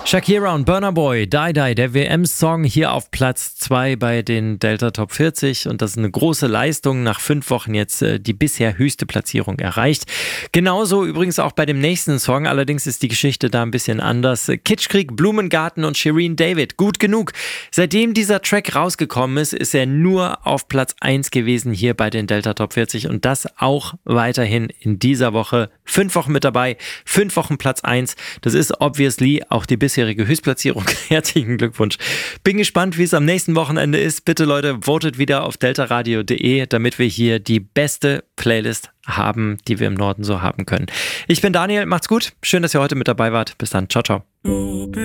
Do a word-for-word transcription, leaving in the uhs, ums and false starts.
Shakira und Burna Boy, Die Die, der W M-Song hier auf Platz zwei bei den Delta Top vierzig und das ist eine große Leistung, nach fünf Wochen jetzt äh, die bisher höchste Platzierung erreicht. Genauso übrigens auch bei dem nächsten Song, allerdings ist die Geschichte da ein bisschen anders. Kitschkrieg, Blumengarten und Shirin David, gut genug. Seitdem dieser Track rausgekommen ist, ist er nur auf Platz eins gewesen hier bei den Delta Top vierzig und das auch weiterhin in dieser Woche. Fünf Wochen mit dabei, fünf Wochen Platz eins. Das ist obviously auch die bisherige Höchstplatzierung. Herzlichen Glückwunsch. Bin gespannt, wie es am nächsten Wochenende ist. Bitte Leute, votet wieder auf deltaradio punkt de, damit wir hier die beste Playlist haben, die wir im Norden so haben können. Ich bin Daniel, macht's gut. Schön, dass ihr heute mit dabei wart. Bis dann. Ciao, ciao.